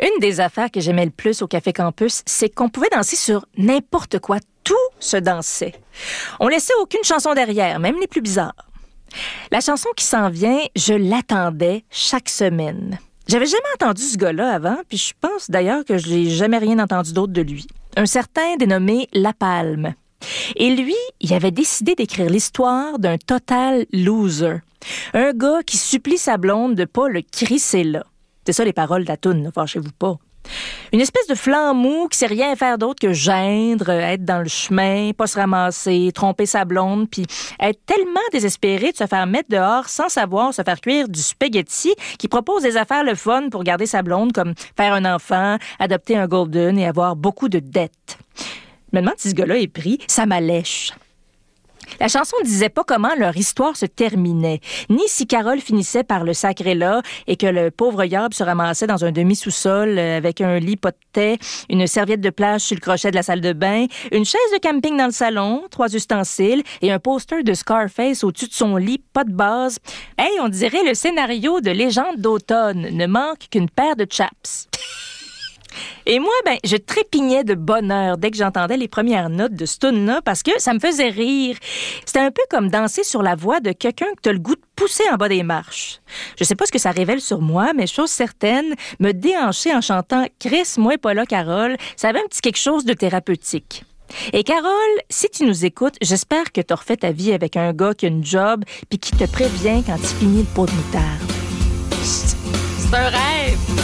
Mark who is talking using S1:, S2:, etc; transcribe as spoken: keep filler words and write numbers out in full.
S1: Une des affaires que j'aimais le plus au Café Campus, c'est qu'on pouvait danser sur n'importe quoi. Tout se dansait. On laissait aucune chanson derrière, même les plus bizarres. La chanson qui s'en vient, je l'attendais chaque semaine. J'avais jamais entendu ce gars-là avant, puis je pense d'ailleurs que je n'ai jamais rien entendu d'autre de lui. Un certain dénommé La Palme. Et lui, il avait décidé d'écrire l'histoire d'un total loser. Un gars qui supplie sa blonde de pas le crisser là. C'est ça les paroles de la toune, fâchez-vous pas. Une espèce de flanc mou qui sait rien faire d'autre que geindre, être dans le chemin, pas se ramasser, tromper sa blonde, puis être tellement désespéré de se faire mettre dehors sans savoir se faire cuire du spaghetti qu'il propose des affaires le fun pour garder sa blonde, comme faire un enfant, adopter un golden et avoir beaucoup de dettes. Je me demande si ce gars-là est pris, ça m'allèche. La chanson ne disait pas comment leur histoire se terminait, ni si Carole finissait par le sacrer là et que le pauvre Yob se ramassait dans un demi-sous-sol avec un lit pas de thé, une serviette de plage sur le crochet de la salle de bain, une chaise de camping dans le salon, trois ustensiles et un poster de Scarface au-dessus de son lit, pas de base. Hey, on dirait le scénario de Légende d'automne, ne manque qu'une paire de chaps. Et moi, ben, je trépignais de bonheur dès que j'entendais les premières notes de ce tune-là parce que ça me faisait rire. C'était un peu comme danser sur la voix de quelqu'un que t'as le goût de pousser en bas des marches. Je sais pas ce que ça révèle sur moi, mais chose certaine, me déhancher en chantant « Chris, moi pas là, Carole », ça avait un petit quelque chose de thérapeutique. Et Carole, si tu nous écoutes, j'espère que t'as refait ta vie avec un gars qui a une job puis qui te prévient quand il finit le pot de moutarde.
S2: C'est un rêve!